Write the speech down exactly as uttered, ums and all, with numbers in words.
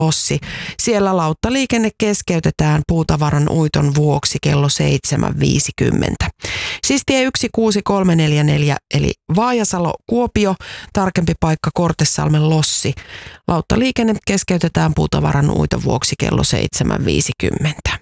Lossi. Siellä lauttaliikenne keskeytetään puutavaran uiton vuoksi kello seitsemän viisikymmentä. Siis tie yksi kuusi kolme neljä neljä eli Vaajasalo-Kuopio, tarkempi paikka Kortesalmen Lossi. Lauttaliikenne keskeytetään puutavaran uiton vuoksi kello seitsemän viisikymmentä.